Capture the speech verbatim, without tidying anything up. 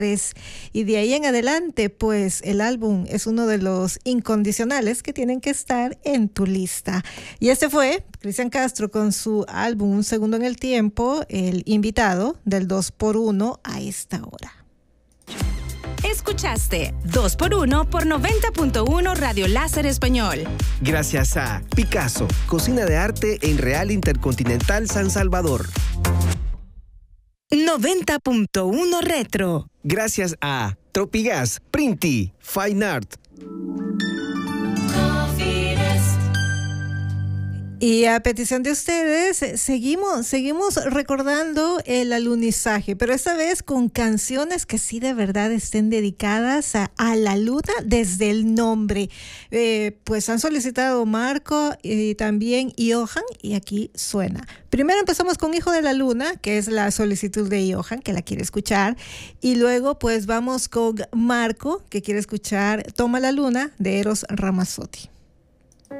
Y de ahí en adelante, pues el álbum es uno de los incondicionales que tienen que estar en tu lista. Y este fue Cristian Castro con su álbum Un Segundo en el Tiempo, el invitado del dos por uno a esta hora. Escuchaste dos por uno por noventa punto uno Radio Láser Español. Gracias a Picasso, cocina de arte en Real Intercontinental San Salvador. noventa punto uno Retro. Gracias a Tropigas, Printi, Fine Art. Y a petición de ustedes, seguimos, seguimos recordando el alunizaje, pero esta vez con canciones que sí de verdad estén dedicadas a, a la luna desde el nombre. Eh, pues han solicitado Marco y también Johan, y aquí suena. Primero empezamos con Hijo de la Luna, que es la solicitud de Johan, que la quiere escuchar, y luego pues vamos con Marco, que quiere escuchar Toma la Luna, de Eros Ramazzotti.